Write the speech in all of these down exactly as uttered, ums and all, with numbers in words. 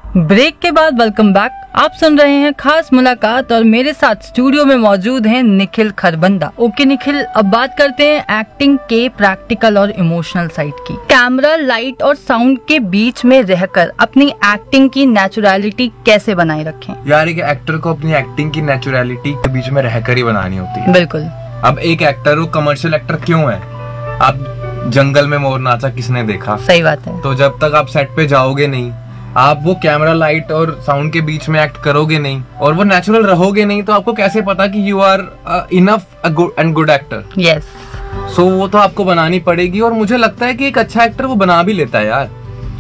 Break के बाद welcome back. आप सुन रहे हैं खास मुलाकात और मेरे साथ स्टूडियो में मौजूद हैं निखिल खरबंदा। ओके निखिल, अब बात करते हैं एक्टिंग के प्रैक्टिकल और इमोशनल साइड की। कैमरा, लाइट और साउंड के बीच में रहकर अपनी एक्टिंग की नेचुरलिटी कैसे बनाए रखें? यार एक एक्टर को अपनी एक्टिंग की नेचुरलिटी के बीच में रहकर ही बनानी होती है। बिल्कुल। अब एक एक्टर वो कमर्शियल एक्टर क्यों है? आप जंगल में मोर नाचा किसने देखा? सही बात है। तो जब तक आप सेट पे जाओगे नहीं, आप वो कैमरा, लाइट और साउंड के बीच में एक्ट करोगे नहीं और वो नेचुरल रहोगे नहीं, तो आपको कैसे पता कि you are enough and good actor? Yes. सो वो तो आपको बनानी पड़ेगी और मुझे लगता है कि एक अच्छा एक्टर वो बना भी लेता है यार।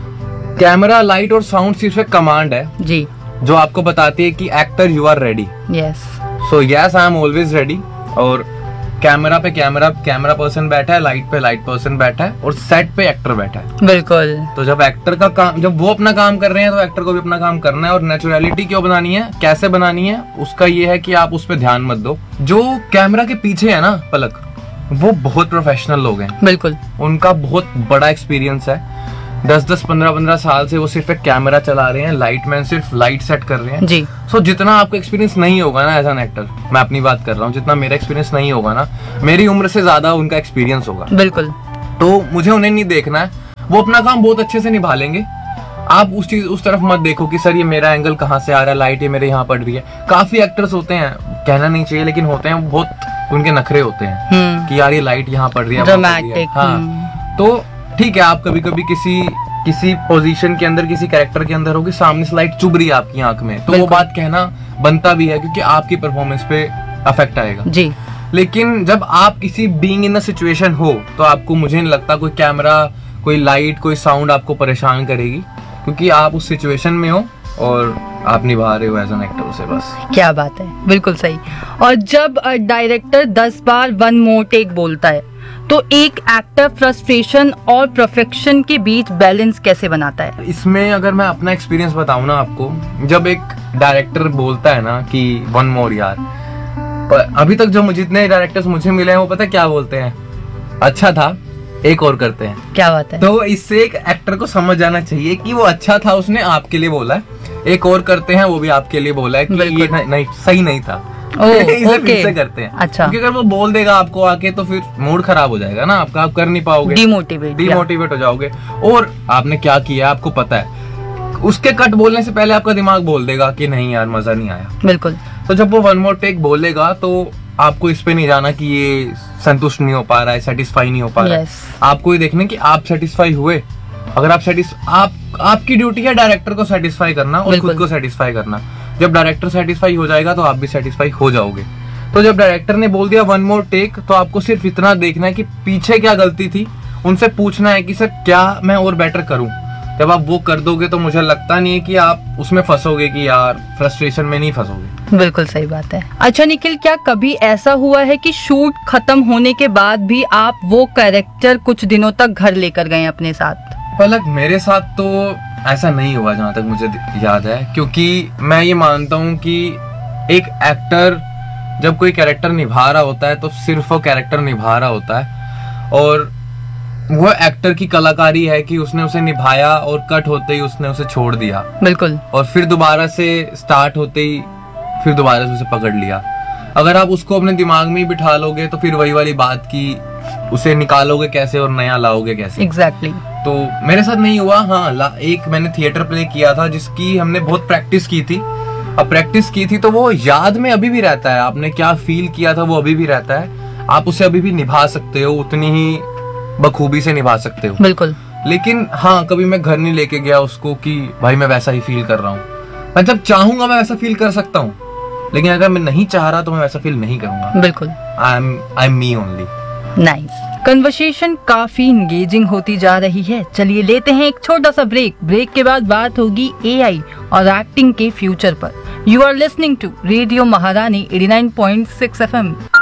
कैमरा, लाइट और साउंड सिर्फ एक कमांड है जी, जो आपको बताती है कि actor you are ready. Yes. So yes, I am always ready. और कैमरा पे कैमरा कैमरा पर्सन बैठा है, लाइट पे लाइट पर्सन बैठा है और सेट पे एक्टर बैठा है। बिल्कुल। तो जब एक्टर का काम, जब वो अपना काम कर रहे हैं तो एक्टर को भी अपना काम करना है। और नेचुरलिटी क्यों बनानी है, कैसे बनानी है, उसका ये है कि आप उस पर ध्यान मत दो। जो कैमरा के पीछे है ना पलक, वो बहुत प्रोफेशनल लोग हैं। बिल्कुल। उनका बहुत बड़ा एक्सपीरियंस है। दस दस पंद्रह पंद्रह साल से वो सिर्फ एक कैमरा चला रहे हैं, लाइट मैन सिर्फ लाइट सेट कर रहे हैं जी। सो so, जितना आपको एक्सपीरियंस नहीं होगा ना एज एन एक्टर, मैं अपनी बात कर रहा हूँ, जितना मेरा एक्सपीरियंस नहीं होगा ना, मेरी उम्र से ज्यादा उनका एक्सपीरियंस होगा। बिल्कुल। तो मुझे उन्हें नहीं देखना है, वो अपना काम बहुत अच्छे से निभा लेंगे। आप उस चीज उस तरफ मत देखो कि सर ये मेरा एंगल कहाँ से आ रहा है, लाइट ये मेरे यहाँ पड़ रही है। काफी एक्टर्स होते हैं, कहना नहीं चाहिए लेकिन होते हैं, बहुत उनके नखरे होते हैं कि यार ये लाइट यहाँ पड़ रही है, ड्रामेटिक। हाँ, तो ठीक है, आप कभी कभी किसी किसी पोजीशन के अंदर, किसी कैरेक्टर के अंदर होगी, सामने से लाइट चुभ रही है आपकी आंख में, तो वो बात कहना बनता भी है क्योंकि आपकी परफॉर्मेंस पे अफेक्ट आएगा जी। लेकिन जब आप किसी बीइंग इन अ सिचुएशन हो तो आपको, मुझे नहीं लगता कोई कैमरा, कोई लाइट, कोई साउंड आपको परेशान करेगी, क्योंकि आप उस सिचुएशन में हो और आप निभा रहे हो एज एन एक्टर उसे। बस क्या बात है, बिल्कुल सही। और जब डायरेक्टर दस बार वन मोर टेक बोलता है तो एक एक्टर फ्रस्ट्रेशन और परफेक्शन के बीच बैलेंस कैसे बनाता है? इसमें अगर मैं अपना एक्सपीरियंस बताऊं ना आपको, जब एक डायरेक्टर बोलता है ना कि वन मोर यार, पर अभी तक जो मुझे जितने डायरेक्टर्स मुझे मिले हैं वो पता क्या बोलते हैं? अच्छा था, एक और करते हैं। क्या बात है। तो इससे एक एक्टर को समझ जाना चाहिए कि वो अच्छा था, उसने आपके लिए बोला है, एक और करते हैं वो भी आपके लिए बोला है कि ये नहीं, नहीं सही नहीं था। ओ, इसे ओके। फिर से करते हैं। अच्छा। क्योंकि अगर वो बोल देगा आपको आके तो फिर मूड खराब हो जाएगा ना आपका, आप कर नहीं पाओगे, डिमोटिवेट डिमोटिवेट हो जाओगे। और आपने क्या किया आपको पता है, उसके कट बोलने से पहले आपका दिमाग बोल देगा कि नहीं यार मजा नहीं आया। बिल्कुल। तो जब वो वन मोर टेक बोलेगा तो आपको इस पे नहीं जाना कि ये संतुष्ट नहीं हो पा रहा है, सेटिस्फाई नहीं हो पा रहा है। आपको ये देखना कि आप सेटिस्फाई हुए। अगर आप सेटिस्फाई, आप आपकी ड्यूटी है डायरेक्टर को सेटिस्फाई करना और खुद को सेटिस्फाई करना। जब डायरेक्टर सेटिस्फाई हो जाएगा तो आप भी सेटिस्फाई हो जाओगे। तो जब डायरेक्टर ने बोल दिया वन मोर टेक, तो आपको सिर्फ इतना देखना है कि पीछे क्या गलती थी, उनसे पूछना है कि सर क्या मैं और बेटर करूं। जब आप वो कर दोगे तो मुझे लगता नहीं है कि आप उसमें फंसोगे, कि यार फ्रस्ट्रेशन में नहीं फंसोगे। बिल्कुल सही बात है। अच्छा निखिल, क्या कभी ऐसा हुआ है कि शूट खत्म होने के बाद भी आप वो कैरेक्टर कुछ दिनों तक घर लेकर गए अपने साथ? पलक, मेरे साथ तो ऐसा नहीं हुआ जहां तक मुझे याद है, क्योंकि मैं ये मानता हूँ कि एक एक्टर जब कोई कैरेक्टर निभा रहा होता है तो सिर्फ वो कैरेक्टर निभा रहा होता है और वो एक्टर की कलाकारी है कि उसने उसे निभाया और कट होते ही उसने उसे छोड़ दिया। बिल्कुल। और फिर दोबारा से स्टार्ट होते ही फिर दोबारा से उसे पकड़ लिया। अगर आप उसको अपने दिमाग में ही बिठा लोगे तो फिर वही वाली बात की उसे निकालोगे कैसे और नया लाओगे कैसे। एग्जैक्टली। तो मेरे साथ नहीं हुआ। हाँ, एक मैंने थिएटर प्ले किया था जिसकी हमने बहुत प्रैक्टिस की थी। अब प्रैक्टिस की थी तो वो याद में अभी भी रहता है, आपने क्या फील किया था वो अभी भी रहता है। आप उसे अभी भी निभा सकते हो, उतनी ही बखूबी से निभा सकते हो। बिल्कुल। लेकिन हाँ, कभी मैं घर नहीं लेके गया उसको कि भाई मैं वैसा ही फील कर रहा हूँ। मैं जब चाहूंगा मैं वैसा फील कर सकता हूँ, लेकिन अगर मैं नहीं चाह रहा तो मैं वैसा फील नहीं करूंगा। बिल्कुल। I am I am me only. Nice. Conversation काफी इंगेजिंग होती जा रही है। चलिए लेते हैं एक छोटा सा ब्रेक। ब्रेक के बाद बात होगी एआई और एक्टिंग के फ्यूचर पर। You are listening to radio महारानी eighty nine point six F M.